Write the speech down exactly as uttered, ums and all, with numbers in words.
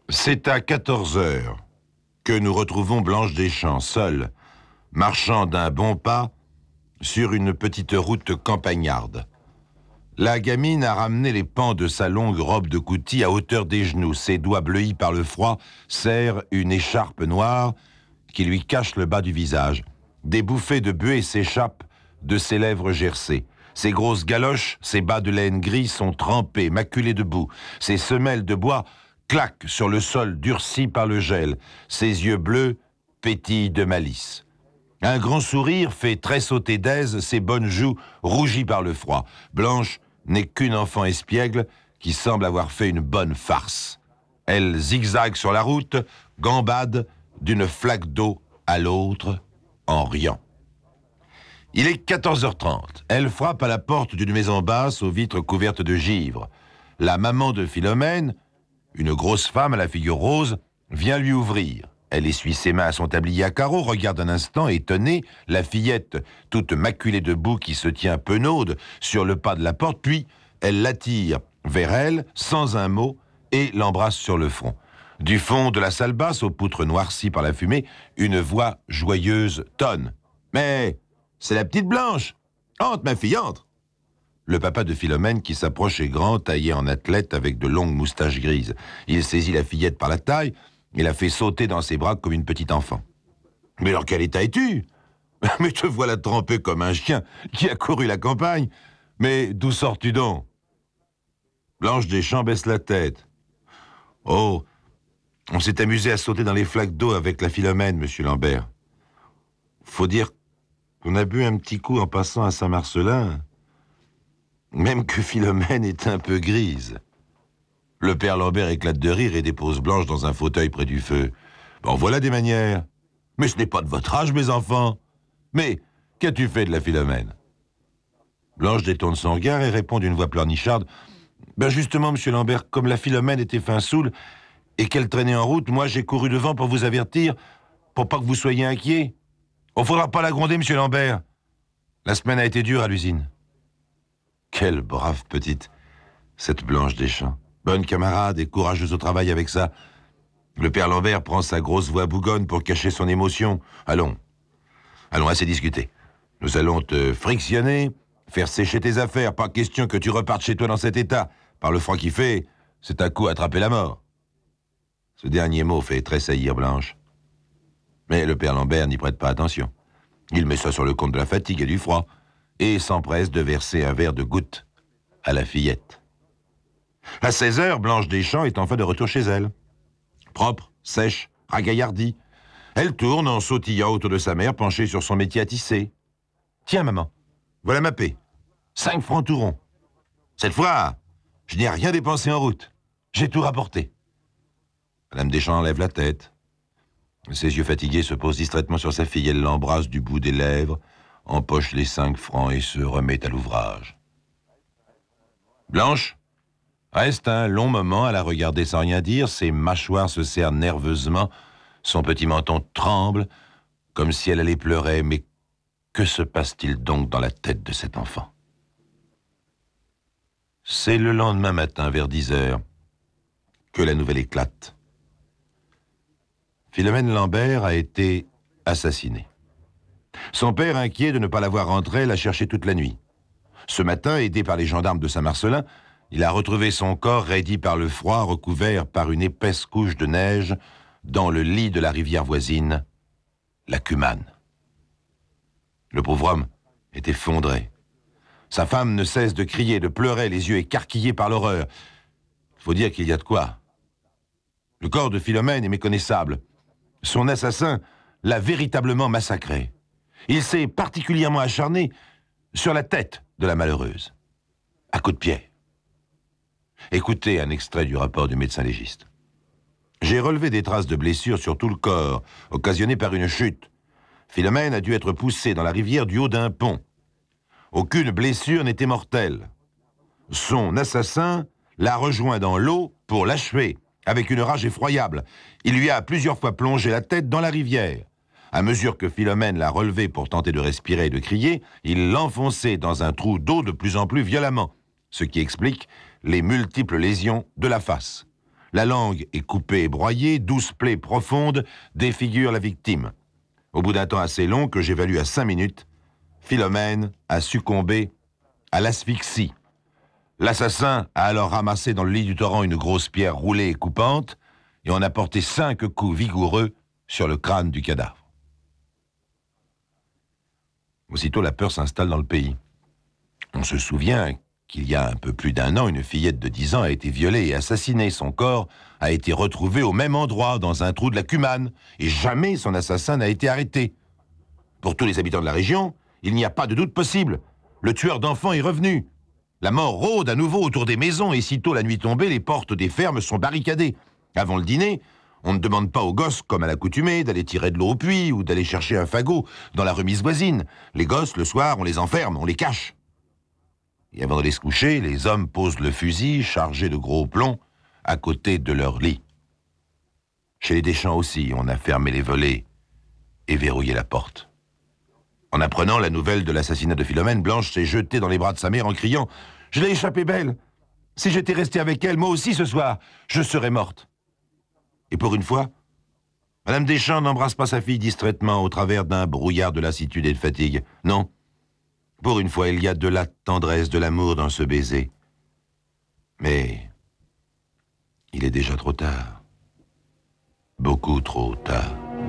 C'est à quatorze heures que nous retrouvons Blanche Deschamps, seule, marchant d'un bon pas sur une petite route campagnarde. La gamine a ramené les pans de sa longue robe de coutil à hauteur des genoux. Ses doigts bleuis par le froid serrent une écharpe noire qui lui cache le bas du visage. Des bouffées de buée s'échappent de ses lèvres gercées. Ses grosses galoches, ses bas de laine gris sont trempés, maculés de boue. Ses semelles de bois claquent sur le sol durci par le gel. Ses yeux bleus pétillent de malice. Un grand sourire fait tressauter d'aise ses bonnes joues rougies par le froid. Blanche n'est qu'une enfant espiègle qui semble avoir fait une bonne farce. Elle zigzague sur la route, gambade d'une flaque d'eau à l'autre en riant. Il est quatorze heures trente. Elle frappe à la porte d'une maison basse aux vitres couvertes de givre. La maman de Philomène, une grosse femme à la figure rose, vient lui ouvrir. Elle essuie ses mains à son tablier à carreaux, regarde un instant, étonnée, la fillette, toute maculée de boue qui se tient penaude sur le pas de la porte, puis elle l'attire vers elle, sans un mot, et l'embrasse sur le front. Du fond de la salle basse, aux poutres noircies par la fumée, une voix joyeuse tonne. « Mais c'est la petite Blanche! Entre, ma fille, entre !» Le papa de Philomène, qui s'approche, est grand, taillé en athlète, avec de longues moustaches grises. Il saisit la fillette par la taille et la fait sauter dans ses bras comme une petite enfant. « Mais alors quel état es-tu? Mais te voilà trempé comme un chien qui a couru la campagne. Mais d'où sors-tu donc ?» Blanche Deschamps baisse la tête. « Oh, on s'est amusé à sauter dans les flaques d'eau avec la Philomène, monsieur Lambert. Faut dire qu'on a bu un petit coup en passant à Saint-Marcelin. Même que Philomène est un peu grise. » Le père Lambert éclate de rire et dépose Blanche dans un fauteuil près du feu. « Bon, voilà des manières. Mais ce n'est pas de votre âge, mes enfants. Mais qu'as-tu fait de la Philomène ?» Blanche détourne son regard et répond d'une voix pleurnicharde. « Ben justement, monsieur Lambert, comme la Philomène était fin saoule et qu'elle traînait en route, moi j'ai couru devant pour vous avertir, pour pas que vous soyez inquiets. On faudra pas la gronder, monsieur Lambert. La semaine a été dure à l'usine. » Quelle brave petite, cette Blanche Deschamps. Bonne camarade et courageuse au travail avec ça. Le père Lambert prend sa grosse voix bougonne pour cacher son émotion. Allons, allons, assez discuter. Nous allons te frictionner, faire sécher tes affaires. Pas question que tu repartes chez toi dans cet état. Par le froid qu'il fait, c'est un coup attraper la mort. Ce dernier mot fait tressaillir Blanche. Mais le père Lambert n'y prête pas attention. Il met ça sur le compte de la fatigue et du froid et s'empresse de verser un verre de goutte à la fillette. À seize heures, Blanche Deschamps est enfin de retour chez elle. Propre, sèche, ragaillardie. Elle tourne en sautillant autour de sa mère, penchée sur son métier à tisser. « Tiens, maman, voilà ma paie. Cinq francs tout rond. Cette fois, je n'ai rien dépensé en route. J'ai tout rapporté. » Madame Deschamps lève la tête. Ses yeux fatigués se posent distraitement sur sa fille. Elle l'embrasse du bout des lèvres, empoche les cinq francs et se remet à l'ouvrage. Blanche reste un long moment à la regarder sans rien dire. Ses mâchoires se serrent nerveusement. Son petit menton tremble, comme si elle allait pleurer. Mais que se passe-t-il donc dans la tête de cet enfant? C'est le lendemain matin, vers dix heures, que la nouvelle éclate. Philomène Lambert a été assassinée. Son père, inquiet de ne pas la voir rentrer, l'a cherchée toute la nuit. Ce matin, aidé par les gendarmes de Saint-Marcelin, il a retrouvé son corps raidi par le froid, recouvert par une épaisse couche de neige, dans le lit de la rivière voisine, la Cumane. Le pauvre homme est effondré. Sa femme ne cesse de crier, de pleurer, les yeux écarquillés par l'horreur. Il faut dire qu'il y a de quoi. Le corps de Philomène est méconnaissable. Son assassin l'a véritablement massacré. Il s'est particulièrement acharné sur la tête de la malheureuse, à coups de pied. Écoutez un extrait du rapport du médecin légiste. « J'ai relevé des traces de blessures sur tout le corps, occasionnées par une chute. Philomène a dû être poussée dans la rivière du haut d'un pont. Aucune blessure n'était mortelle. Son assassin l'a rejoint dans l'eau pour l'achever, avec une rage effroyable. Il lui a plusieurs fois plongé la tête dans la rivière. À mesure que Philomène l'a relevé pour tenter de respirer et de crier, il l'enfonçait dans un trou d'eau de plus en plus violemment, ce qui explique les multiples lésions de la face. La langue est coupée et broyée, douze plaies profondes défigurent la victime. Au bout d'un temps assez long, que j'évalue à cinq minutes, Philomène a succombé à l'asphyxie. L'assassin a alors ramassé dans le lit du torrent une grosse pierre roulée et coupante, et on a porté cinq coups vigoureux sur le crâne du cadavre. Aussitôt, la peur s'installe dans le pays. On se souvient qu'il y a un peu plus d'un an, une fillette de dix ans a été violée et assassinée. Son corps a été retrouvé au même endroit, dans un trou de la Cumane, et jamais son assassin n'a été arrêté. Pour tous les habitants de la région, il n'y a pas de doute possible. Le tueur d'enfants est revenu. La mort rôde à nouveau autour des maisons, et sitôt la nuit tombée, les portes des fermes sont barricadées. Avant le dîner, on ne demande pas aux gosses, comme à l'accoutumée, d'aller tirer de l'eau au puits ou d'aller chercher un fagot dans la remise voisine. Les gosses, le soir, on les enferme, on les cache. Et avant d'aller se coucher, les hommes posent le fusil, chargé de gros plomb, à côté de leur lit. Chez les Deschamps aussi, on a fermé les volets et verrouillé la porte. En apprenant la nouvelle de l'assassinat de Philomène, Blanche s'est jetée dans les bras de sa mère en criant « Je l'ai échappée belle. Si j'étais restée avec elle, moi aussi ce soir, je serais morte. » Et pour une fois, Madame Deschamps n'embrasse pas sa fille distraitement au travers d'un brouillard de lassitude et de fatigue. Non. Pour une fois, il y a de la tendresse, de l'amour dans ce baiser. Mais il est déjà trop tard. Beaucoup trop tard.